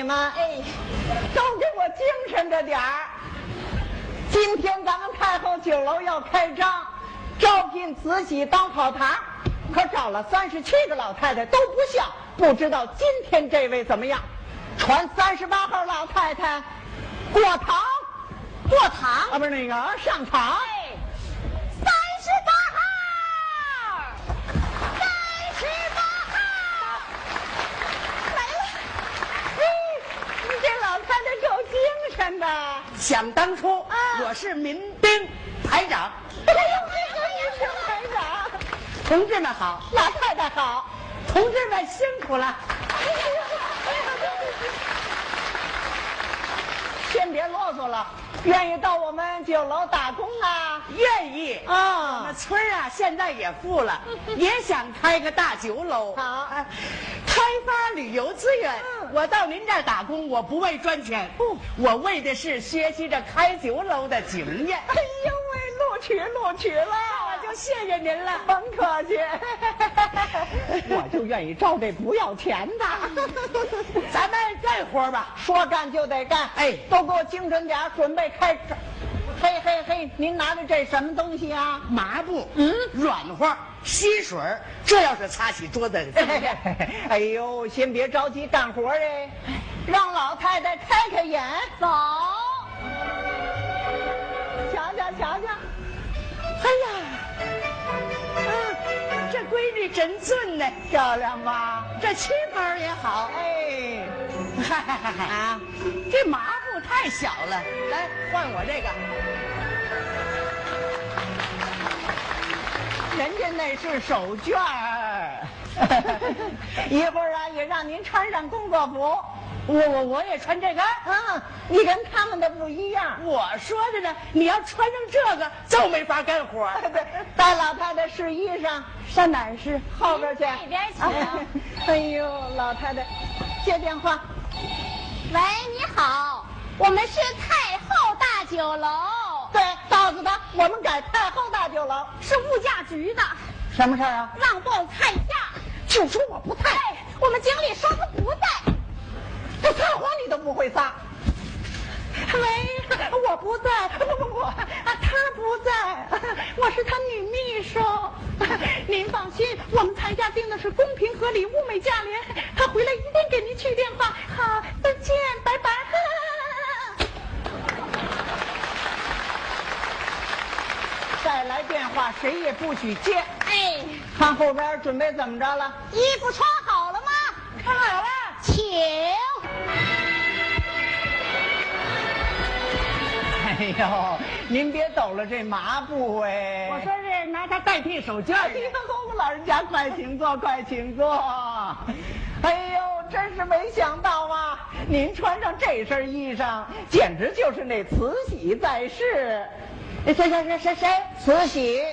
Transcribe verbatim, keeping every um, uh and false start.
们，哎，都给我精神着点儿。今天咱们太后酒楼要开张，招聘慈禧当跑堂，可找了三十七个老太太都不像，不知道今天这位怎么样？传三十八号老太太过堂， 过堂啊，不是那个上场。 哎，三十八号，三十八号来了。 嘿，你这老太太够精神的。 想当初， 啊我是民兵排长。 哎呦，这个民兵排长， 同志们好， 老太太好。 同志们辛苦了。 先别啰嗦了，愿意到我们酒楼打工啊？ 愿意啊我们村儿啊，现在也富了，也想开个大酒楼。 好哎开发旅游资源。 嗯我到您这儿打工，我不为赚钱，我为的是学习着开酒楼的经验。 哎呦喂，录取录取了， 我就谢谢您了。 甭客气。我就愿意招这不要钱的。 咱们干活吧。 说干就得干， 哎都给我精神点儿，准备开始。嘿嘿嘿，您拿的这什么东西啊？ 麻布，嗯，软和，吸水儿，这要是擦起桌子，对不对？ 哎呦，先别着急干活哎，让老太太开开眼。 走， 瞧瞧瞧瞧， 哎呀，啊，这闺女真俊呢， 漂亮吧？ 这旗袍也好。 哎， 嗨嗨嗨嗨啊， 这麻布太小了，来换我这个。 人家那是手绢儿。一会儿啊，也让您穿上工作服。 我我我也穿这个。 啊，你跟他们的不一样。 我说着呢，你要穿上这个就没法干活。 对，带老太太试衣裳，上哪儿试？后边去。 那边请。 哎呦，老太太，接电话。 喂，你好，我们是太后大酒楼， 对，告诉他我们改太后大酒楼。 是物价局的， 什么事儿啊？ 让报菜价。 就说我不在， 哎，我们经理说他不在。 这撒谎你都不会撒。喂，我不在，不不不，啊，他不在，我是他女秘书。您放心，我们菜价定的是公平合理、物美价廉。他回来一定给您去电话。好，再见，拜拜。再来电话，谁也不许接。 哎， 看后边准备怎么着了？ 衣服穿好了吗？ 看好了。 请。 哎呦，您别抖了这麻布哎！ 我说是拿它代替手绢哎儿。 呦，老人家快请坐，快请坐。哎呦，真是没想到啊！您穿上这身衣裳，简直就是那慈禧在世。 谁谁谁谁谁？ 慈禧。